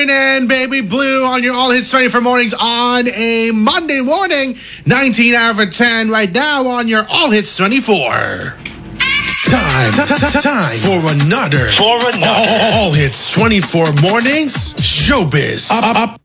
And Baby Blue on your All Hits 24 mornings on a Monday morning, 19 over 10 right now on your All Hits 24. Time for another All Hits 24 mornings showbiz.